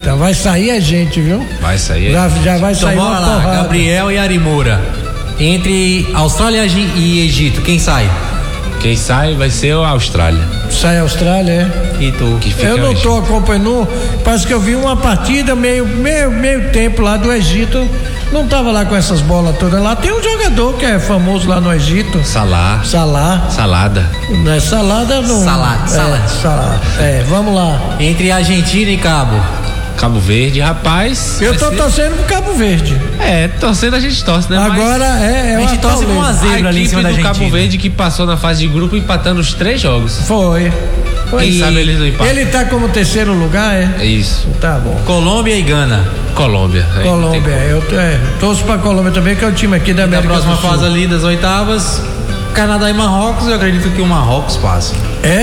Então vai sair a gente, viu? Vai sair. Já vai sair então, uma bora lá, porrada. Gabriel e Ari Moura. Entre Austrália e Egito, quem sai? Quem sai vai ser a Austrália. Sai a Austrália, é? E tu? Que fica Eu não o tô acompanhando, parece que eu vi uma partida meio tempo lá do Egito, não tava lá com essas bolas todas lá. Tem um jogador que é famoso lá no Egito. Salah. Salada. Não é salada, não. Salada. Vamos lá. Entre Argentina e Cabo Verde, rapaz. Eu tô torcendo pro Cabo Verde. Torcendo a gente torce, né? Agora a gente torce com uma zebra ali em cima da do Argentina. Cabo Verde que passou na fase de grupo empatando os 3 jogos. Foi. Quem sabe eles não empatam. Ele tá como terceiro lugar, é? É isso. Tá bom. Colômbia e Gana. Colômbia. Eu torço pra Colômbia também, que é o time aqui da América Na próxima do Sul. fase ali das oitavas, Canadá e Marrocos, eu acredito que o Marrocos passa.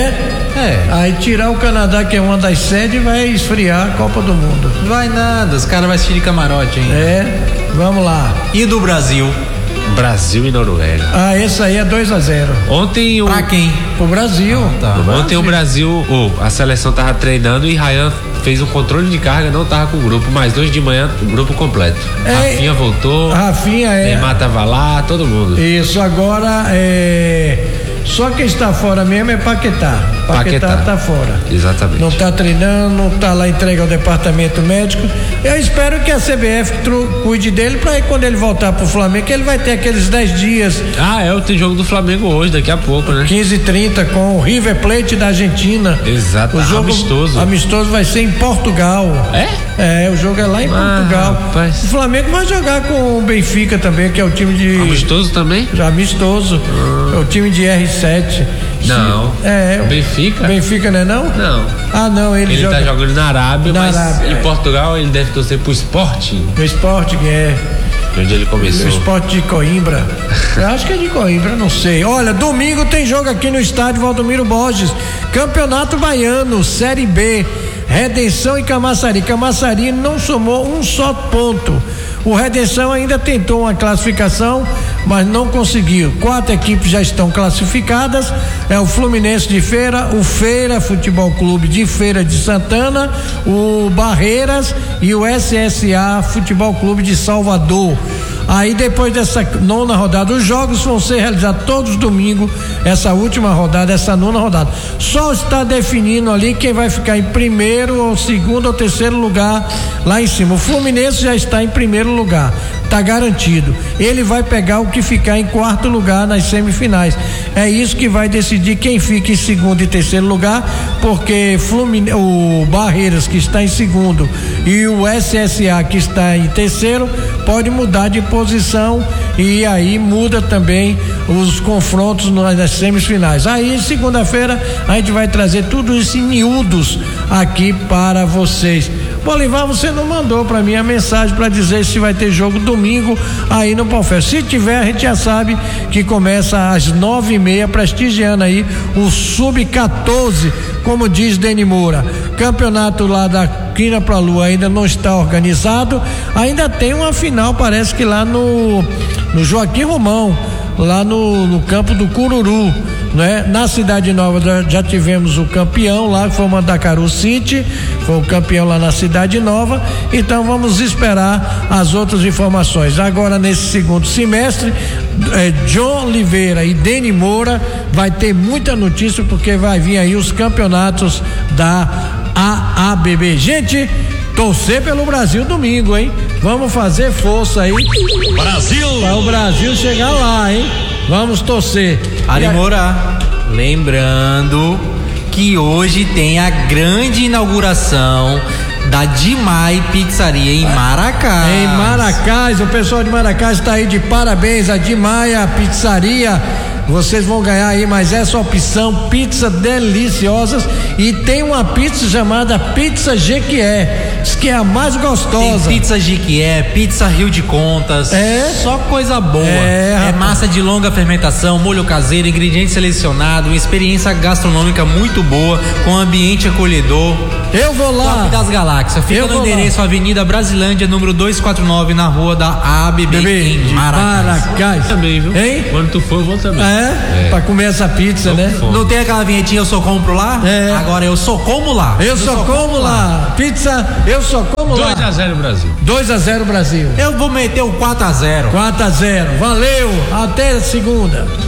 Aí tirar o Canadá, que é uma das sedes, vai esfriar a Copa do Mundo. Vai nada, os caras vão assistir de camarote, hein? Vamos lá. E do Brasil? Brasil e Noruega. Esse aí é 2-0. Ontem Pra quem? Pro Brasil. Ontem o Brasil, a seleção tava treinando e Ryan fez um controle de carga, não tava com o grupo, mas 2 de manhã, o grupo completo. Rafinha voltou. Neymar tava lá, todo mundo. Isso, agora só quem está fora mesmo é Paquetá. Paquetá tá fora. Exatamente. Não tá treinando, não tá lá entregue ao departamento médico. Eu espero que a CBF cuide dele para quando ele voltar pro Flamengo, que ele vai ter aqueles 10 dias. Tem jogo do Flamengo hoje, daqui a pouco, né? 15h30 com o River Plate da Argentina. Exato, o jogo amistoso vai ser em Portugal. O jogo é lá em Portugal. Rapaz. O Flamengo vai jogar com o Benfica também, que é o time de... Amistoso também? Amistoso. É o time de R7. Não. Benfica? Benfica, não é não? Não. Não, ele tá jogando na Arábia, em Portugal ele deve torcer pro Sporting. O Sporting, onde ele começou. O Sport de Coimbra. Eu acho que é de Coimbra, não sei. Olha, domingo tem jogo aqui no estádio Valdomiro Borges. Campeonato Baiano, Série B. Redenção e Camaçari. Camaçari não somou um só ponto. O Redenção ainda tentou uma classificação, mas não conseguiu. 4 equipes já estão classificadas. É o Fluminense de Feira, o Feira Futebol Clube de Feira de Santana, o Barreiras e o SSA Futebol Clube de Salvador. Aí depois dessa 9ª rodada, os jogos vão ser realizados todos domingo, essa última rodada, essa 9ª rodada. Só está definindo ali quem vai ficar em primeiro ou segundo ou terceiro lugar lá em cima. O Fluminense já está em primeiro lugar, tá garantido. Ele vai pegar o que ficar em 4º lugar nas semifinais. É isso que vai decidir quem fica em segundo e terceiro lugar, porque o Barreiras, que está em segundo, e o SSA, que está em terceiro, pode mudar de posição e aí muda também os confrontos nas semifinais. Aí segunda-feira a gente vai trazer tudo isso em miúdos aqui para vocês. Bolivar, você não mandou para mim a mensagem para dizer se vai ter jogo domingo aí no Palfest. Se tiver, a gente já sabe que começa às 9h30, prestigiando aí o Sub-14, como diz Deni Moura. Campeonato lá da Quina pra Lua ainda não está organizado. Ainda tem uma final, parece que lá no Joaquim Romão, lá no campo do Cururu, né? Na Cidade Nova já tivemos o campeão lá, que foi o Mandacaru City, foi o campeão lá na Cidade Nova. Então vamos esperar as outras informações. Agora nesse segundo semestre, John Oliveira e Deni Moura vai ter muita notícia, porque vai vir aí os campeonatos da AABB. Gente, torcer pelo Brasil domingo, hein? Vamos fazer força aí. Brasil! Para o Brasil chegar lá, hein? Vamos torcer. Ari Moura, lembrando que hoje tem a grande inauguração da Dimai Pizzaria em Maracás. Em Maracás, o pessoal de Maracás está aí de parabéns. A Dimai, a pizzaria, vocês vão ganhar aí, mas essa opção, pizza deliciosas, e tem uma pizza chamada Pizza Jequié, que é a mais gostosa. Tem pizza Jequié, pizza Rio de Contas, só coisa boa. É massa de longa fermentação, molho caseiro, ingredientes selecionados, uma experiência gastronômica muito boa, com ambiente acolhedor. Eu vou lá. Top das Galáxias. Fica no endereço Avenida Brasilândia, número 249, na rua da ABB, em Maracás. Maracás. Também, viu? Hein? Quando tu for, eu vou também. Pra comer essa pizza, né? Não tem aquela vinhetinha, eu só compro lá? Agora eu só como lá. Eu só como lá. Pizza, eu só como lá. 2-0 Brasil. 2-0 Brasil. Eu vou meter o 4-0. 4-0. Valeu, até segunda.